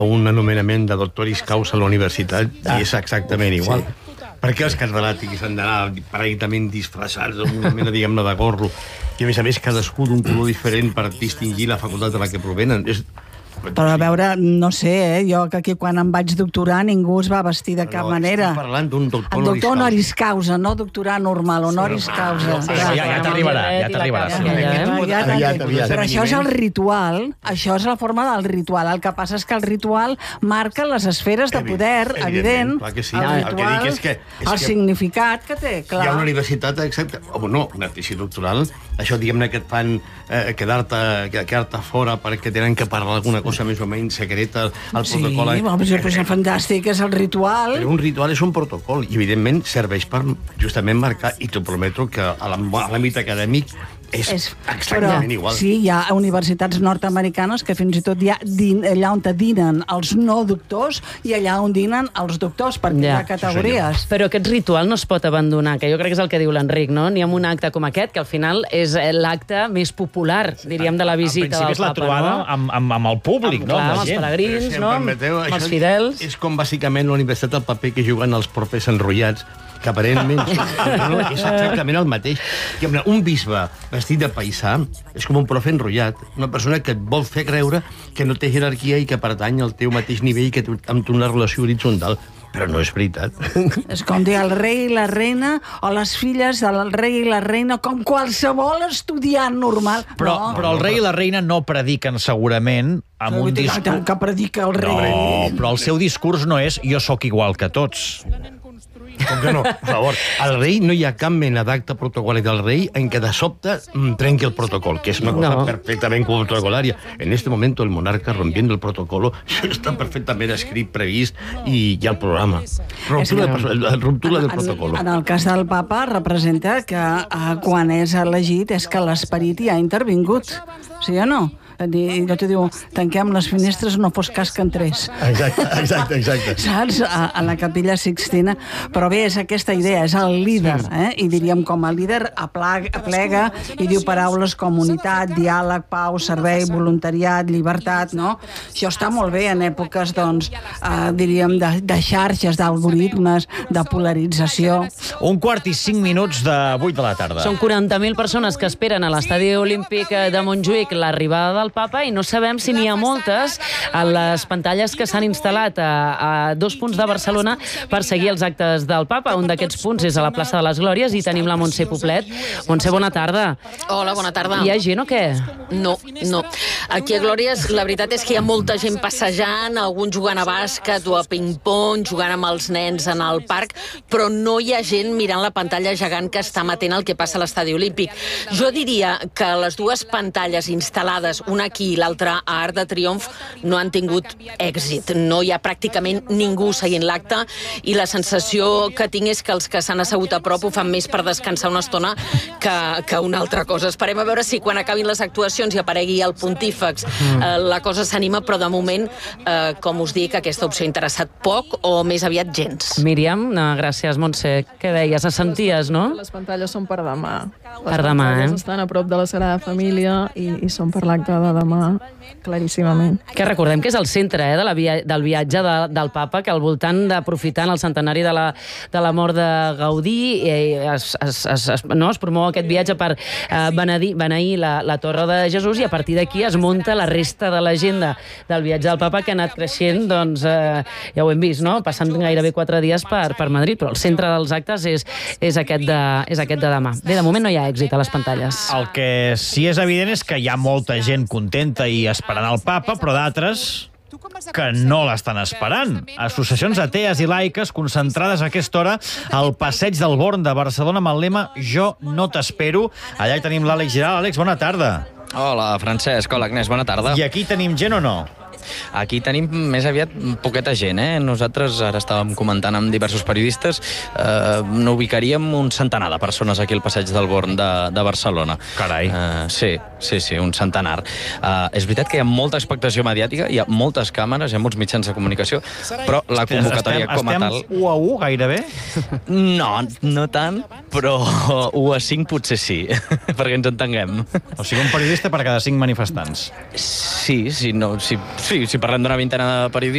un anomenament de doctoris causa a la universitat i és exactament igual. Per què els catedràtics han d'anar pràcticament disfressats d'una mena, diguem-ne, de gorro? I, a més, cadascú d'un color diferent per distingir la facultat de la que provenen. Però a veure, no sé, jo que aquí quan em vaig doctorar ningú es va vestir de cap manera. Estem parlant d'un doctor honoris causa, no doctorar normal, honoris causa. Ja t'arribarà. Però això és el ritual, això és la forma del ritual. El que passa és que el ritual marca les esferes de poder, evident, el ritual, el significat que té, clar. Hi ha una universitat, exacte, o no, una tesi doctoral, això, diguem-ne, que et fan quedar-te fora perquè tenen que parlar alguna cosa més o menys secreta al protocol. Sí, però és fantàstic, és el ritual. Però un ritual és un protocol i, evidentment, serveix per justament marcar, i t'ho prometo que a l'àmbit acadèmic és exactament igual. Sí, hi ha universitats nord-americanes que fins i tot hi ha allà on dinen els no doctors i allà on dinen els doctors, perquè hi ha categories. Però aquest ritual no es pot abandonar, que jo crec que és el que diu l'Enric, no? N'hi ha un acte com aquest, que al final és l'acte més popular, diríem, de la visita del Papa. En principi és la trobada amb el públic, no? Amb els pelegrins, no? Amb els fidels. És com, bàsicament, la universitat el paper que juguen els profes enrotllats, que aparentment és exactament el mateix. Un bisbe vestit de paisà és com un profe enrotllat, una persona que et vol fer creure que no té jerarquia i que pertany al teu mateix nivell i que amb tu una relació horitzontal. Però no és veritat. És com dir el rei i la reina o les filles del rei i la reina, com qualsevol estudiant normal. Però el rei i la reina no prediquen segurament amb un discurs... Que predica el rei. No, però el seu discurs no és jo sóc igual que tots. Com que no? Per favor, al rei no hi ha cap mena d'acte protocol·lari del rei en què de sobte trenqui el protocol, que és una cosa perfectament protocolària. En este momento el monarca rompiendo el protocolo està perfectament escrit, previst i hi ha el programa. Ruptura del protocolo. En el cas del papa representa que quan és elegit és que l'esperit hi ha intervingut. Sí o no? Jo te diu, tanquem les finestres, no fos cas que entrés. Exacte. Saps? A la Capella Sixtina. Però bé, és aquesta idea, és el líder, i diríem com a líder aplega i diu paraules com unitat, diàleg, pau, servei, voluntariat, llibertat, no? Això està molt bé en èpoques, doncs, diríem, de xarxes, d'algoritmes, de polarització. 1:45 de 8 de la tarda. Són 40.000 persones que esperen a l'estadi olímpic de Montjuïc l'arribada del Papa i no sabem si n'hi ha moltes a les pantalles que s'han instal·lat a 2 punts de Barcelona per seguir els actes del Papa. Un d'aquests punts és a la plaça de les Glòries i tenim la Montse Poblet. Montse, bona tarda. Hola, bona tarda. Hi ha gent o què? No. Aquí a Glòries la veritat és que hi ha molta gent passejant, alguns jugant a bàsquet o a ping-pong, jugant amb els nens en el parc, però no hi ha gent mirant la pantalla gegant que està amatent al que passa a l'estadi olímpic. Jo diria que les dues pantalles instal·lades, una aquí i l'altra a Arc de Triomf, no han tingut èxit. No hi ha pràcticament ningú seguint l'acte i la sensació que tinc és que els que s'han assegut a prop ho fan més per descansar una estona que una altra cosa. Esperem a veure si quan acabin les actuacions i aparegui el pontífex la cosa s'anima, però de moment, com us dic, aquesta opció ha interessat poc o més aviat gens. Míriam, gràcies, Montse. Què deies? Assenties, no? Les pantalles són per demà. Per demà, Les pantalles estan a prop de la Sagrada Família i són per l'acte de demà, claríssimament. Que recordem que és el centre del viatge del Papa, que al voltant d'aprofitant el centenari de la mort de Gaudí es promou aquest viatge per beneir la Torre de Jesús i a partir d'aquí es munta la resta de l'agenda del viatge del Papa que ha anat creixent, doncs ja ho hem vist, no? Passant gairebé 4 dies per Madrid, però el centre dels actes és aquest de demà. Bé, de moment no hi ha èxit a les pantalles. El que sí és evident és que hi ha molta gent contenta i esperant el Papa, però d'altres que no l'estan esperant. Associacions atees i laiques concentrades a aquesta hora al passeig del Born de Barcelona amb el lema Jo no t'espero. Allà hi tenim l'Àlex Giral. Àlex, bona tarda. Hola, Francesc. Hola, Agnès, bona tarda. I aquí tenim gent o no? Aquí tenim més aviat poqueta gent, Nosaltres ara estàvem comentant amb diversos periodistes, no ubicaríem un centenar de persones aquí al passeig del Born de Barcelona. Carai. Sí, un centenar. És veritat que hi ha molta expectació mediàtica, hi ha moltes càmeres, hi ha molts mitjans de comunicació, però la convocatòria com a tal... Estem 1-1 gairebé? No tant, però 1-5 potser sí, perquè ens entenguem. O sigui, un periodista per cada 5 manifestants. Sí, Sí, si parlem d'una vintena de periodistes,